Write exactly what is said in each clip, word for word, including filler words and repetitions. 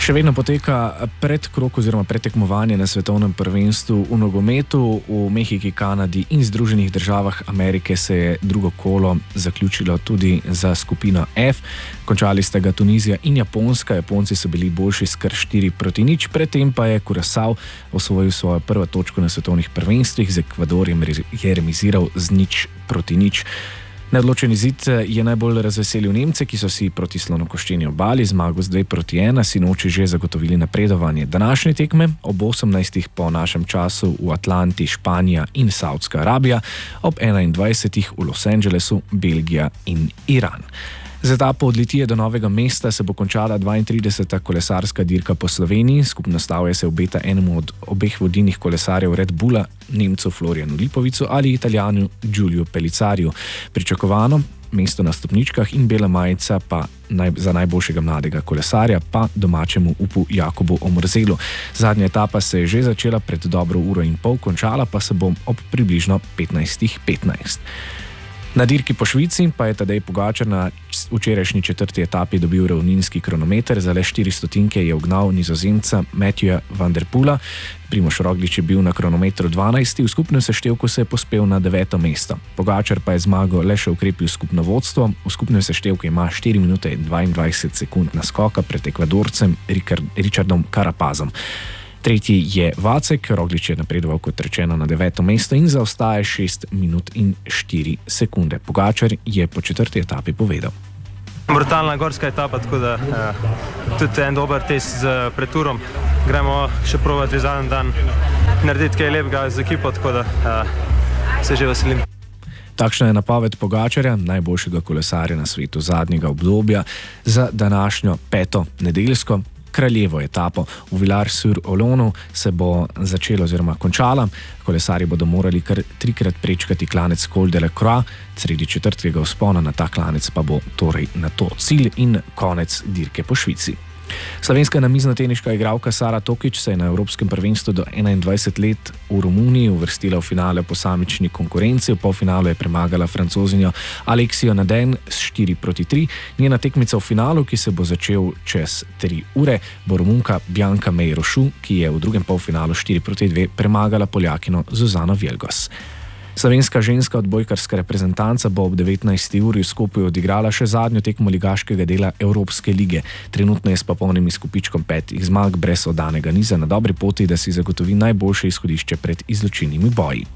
Še vedno poteka predkrog oziroma pretekmovanje na svetovnem prvenstvu v nogometu. V Mehiki, Kanadi in Združenih državah Amerike se je drugo kolo zaključilo tudi za skupino F. Končali sta ga Tunizija in Japonska. Japonci so bili boljši s kar štiri proti nič, predtem pa je Curaçao osvojil svojo prvo točko na svetovnih prvenstvih, z Ekvadorjem je remiziral z nič proti nič. Neodločen izid je najbolj razveselil Nemce, ki so si proti Slonokoščeni obali zmago z dve proti ena sinoči že zagotovili napredovanje. Današnje tekme ob osemnajstih po našem času v Atlanti Španija in Saudska Arabija, ob enaindvajsetih v Los Angelesu Belgija in Iran. Z etapo od Litije do Novega mesta se bo končala dvaintrideseta kolesarska dirka po Sloveniji. Skupno slavje se obeta enemu od obeh vodilnih kolesarjev Red Bulla, Nemcu Florianu Lipovicu ali Italijanu Giulio Pellizzariju. Pričakovano mesto na stopničkah in bela majica pa naj, za najboljšega mladega kolesarja pa domačemu upu Jakobu Omerzelu. Zadnja etapa se je že začela pred dobro uro in pol, končala pa se bo ob približno petnajstih petnajst. Na dirki po Švici pa je Tadej Pogačar na včerajšnji četrti etapi dobil ravninski kronometer, za le štiri stotinke je ugnal Nizozemca Matthewa van der Poela. Primož Roglič je bil na kronometru dvanajsti, v skupnem seštevku se je povzpel na deveto mesto. Pogačar pa je zmago le še ukrepil skupno vodstvo, v skupnem seštevku ima štiri minute in dvaindvajset sekund naskoka pred Ekvadorcem Richardom Carapazom. Tretji je Vacek, Roglič je napredoval kot rečeno na deveto mesto in zaostaja šest minut in štiri sekunde. Pogačar je po četrti etapi povedal: Brutalna gorska etapa, tako da uh, tudi en dober test z preturom. Gremo še probati zadnji dan narediti kaj lepega z ekipo, tako da uh, se že veselim. Takšna je napoved Pogačarja, najboljšega kolesarja na svetu zadnjega obdobja, za današnjo peto nedeljsko kraljevo etapo. V Villars-sur-Olonu se bo začela oziroma končala. Kolesarji bodo morali kar trikrat prečkati klanec Col de la Croix, sredi četrtega vzpona na ta klanec pa bo torej na to cilj in konec dirke po Švici. Slovenska namiznoteniška igralka Sara Tokič se je na Evropskem prvenstvu do enaindvajset let v Romuniji uvrstila v finale posamični konkurenci. V polfinalu je premagala Francozinjo Aleksijo Nadin s štiri proti tri. Njena tekmica v finalu, ki se bo začel čez tri ure, bo Romunka Bianca Meirošu, ki je v drugem polfinalu štiri proti dve premagala Poljakino Zuzano Vjelgos. Slovenska ženska odbojkarska reprezentanca bo ob devetnajsti uri v Skopju odigrala še zadnjo tekmo ligaškega dela Evropske lige. Trenutno je s popolnim izkupičkom petih zmag brez oddanega niza na dobri poti, da si zagotovi najboljše izhodišče pred izločilnimi boji.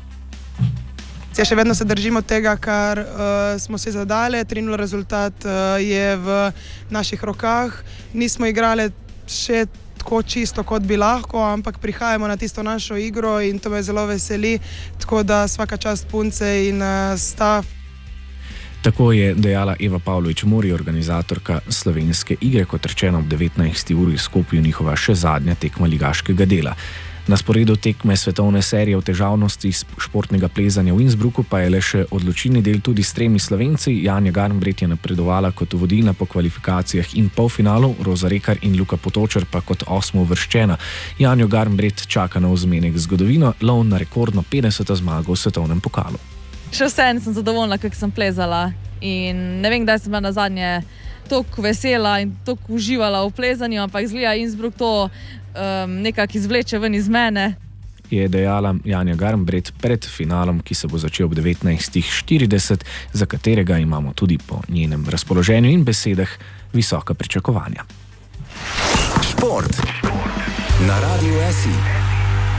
Ja, še vedno se držimo tega, kar uh, smo si zadali. tri nula rezultat uh, je v naših rokah. Nismo igrali še tako čisto, kot bi lahko, ampak prihajamo na tisto našo igro in to me zelo veseli, tako da svaka čast punce in uh, stav. Tako je dejala Eva Pavlović Muri, organizatorka slovenske igre, kot rečeno ob devetnajsti uri v Skopju njihova še zadnja tekma ligaškega dela. Na sporedu tekme svetovne serije v težavnosti športnega plezanja v Innsbrucku pa je le še odločilni del tudi s tremi Slovenci. Janja Garnbret je napredovala kot vodilna po kvalifikacijah in polfinalu, Roza Rekar in Luka Potočar pa kot osmo uvrščena. Janjo Garnbret čaka nov zmenek zgodovino, lov na rekordno petdeseto zmago v svetovnem pokalu. Še vseeno sem zadovoljna, kako sem plezala in ne vem, kdaj sem bila nazadnje toliko vesela in toliko uživala v plezanju, ampak izgleda Innsbruck to um, nekako izvleče ven iz mene. Je dejala Janja Garnbret pred finalom, ki se bo začel ob devetnajstih štirideset, za katerega imamo tudi po njenem razpoloženju in besedah visoka pričakovanja. Šport na Radiu S I.